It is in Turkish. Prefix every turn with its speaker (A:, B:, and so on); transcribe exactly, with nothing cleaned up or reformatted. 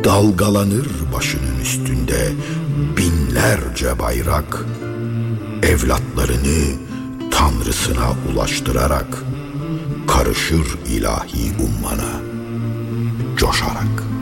A: Dalgalanır başının üstünde binlerce bayrak, evlatlarını Tanrısına ulaştırarak karışır ilahi ummana coşarak.